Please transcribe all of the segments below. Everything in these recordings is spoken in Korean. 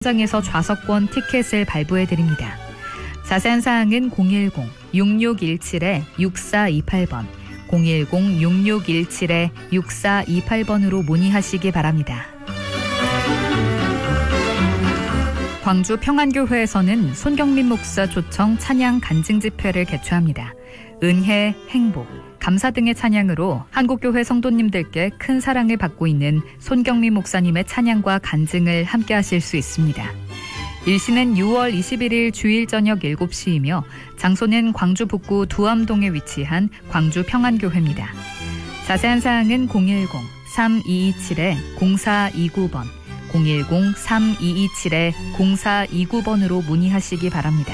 장에서 좌석권 티켓을 발부해드립니다. 자세한 사항은 010-6617-6428번, 010-6617-6428번으로 문의하시기 바랍니다. 광주 평안교회에서는 손경민 목사 초청 찬양 간증 집회를 개최합니다. 은혜, 행복, 감사 등의 찬양으로 한국교회 성도님들께 큰 사랑을 받고 있는 손경민 목사님의 찬양과 간증을 함께 하실 수 있습니다. 일시는 6월 21일 주일 저녁 7시이며 장소는 광주 북구 두암동에 위치한 광주 평안교회입니다. 자세한 사항은 010-3227-0429번, 010-3227-0429번으로 문의하시기 바랍니다.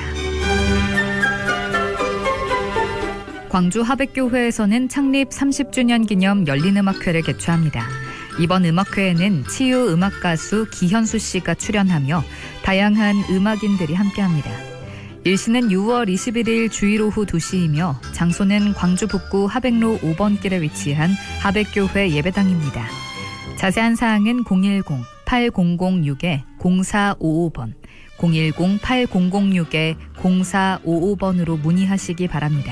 광주 하백교회에서는 창립 30주년 기념 열린음악회를 개최합니다. 이번 음악회에는 치유 음악가수 기현수 씨가 출연하며 다양한 음악인들이 함께합니다. 일시는 6월 21일 주일 오후 2시이며 장소는 광주 북구 하백로 5번 길에 위치한 하백교회 예배당입니다. 자세한 사항은 010-8006-0455번, 010-8006-0455번으로 문의하시기 바랍니다.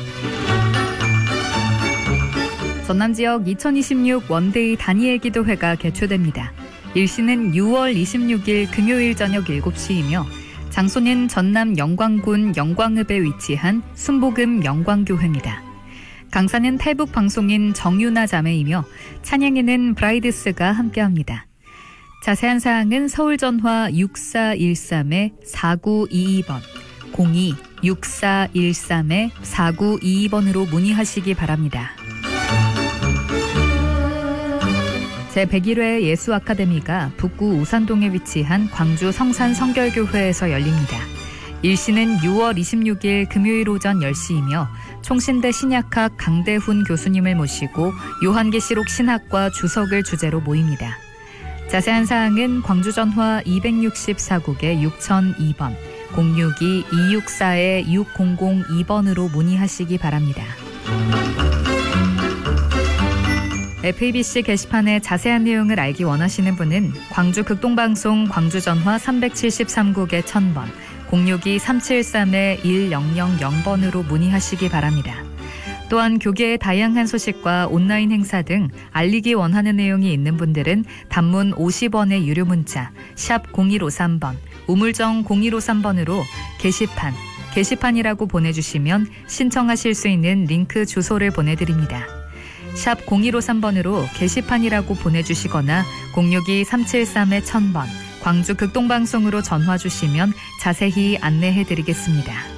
전남 지역 2026 원데이 다니엘 기도회가 개최됩니다. 일시는 6월 26일 금요일 저녁 7시이며 장소는 전남 영광군 영광읍에 위치한 순복음 영광교회입니다. 강사는 탈북 방송인 정유나 자매이며 찬양에는 브라이드스가 함께합니다. 자세한 사항은 서울 전화 6413-4922번, 02-6413-4922번으로 문의하시기 바랍니다. 제101회 예수아카데미가 북구 우산동에 위치한 광주 성산 성결교회에서 열립니다. 일시는 6월 26일 금요일 오전 10시이며 총신대 신약학 강대훈 교수님을 모시고 요한계시록 신학과 주석을 주제로 모입니다. 자세한 사항은 광주 전화 264국에 6002번, 062-264-6002번으로 문의하시기 바랍니다. FABC 게시판의 자세한 내용을 알기 원하시는 분은 광주 극동방송 광주 전화 373국에 1000번, 062-373-1000번으로 문의하시기 바랍니다. 또한 교계의 다양한 소식과 온라인 행사 등 알리기 원하는 내용이 있는 분들은 단문 50원의 유료 문자 샵 0153번, 우물정 0153번으로 게시판이라고 보내주시면 신청하실 수 있는 링크 주소를 보내드립니다. 샵 0153번으로 게시판이라고 보내주시거나 062-373-1000번, 광주 극동방송으로 전화 주시면 자세히 안내해드리겠습니다.